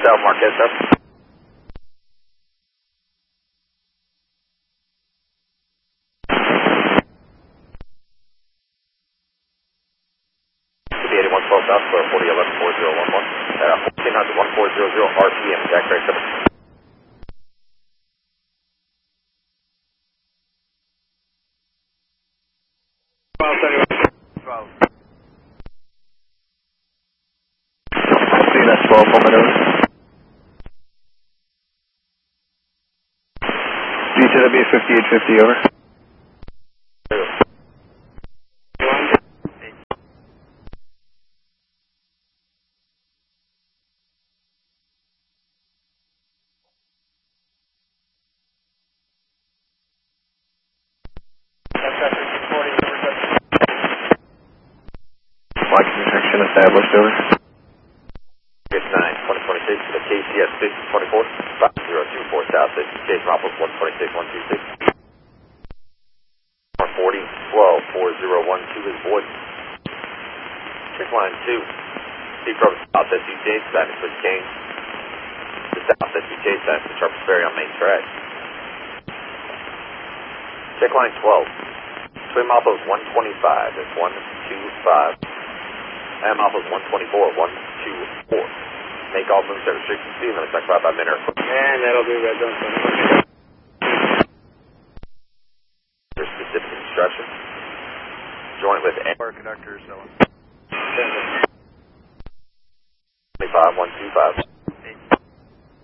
South Marquez up. The 8112 South, 40114011. 1400 RPM, Jack Craig 7. That's 12 on maneuver. DTW 5850 over. Flight connection established over. 9, 2026, the KCS 624, 5024 South, Station Ropples 126, 126. 140, 12, 4012 is void. Check line 2. Steve Probst, South SUJ, sign to switch Kane. The South SUJ, sign to Sharp's Ferry on main track. Check line 12. Twin Moppos 125, that's 125. And Moppos 124, 124. Make all moves at restriction speed, limits like 5 by minute. And that'll be red zone. For specific instructions, join with Bar conductor, so 25, 125.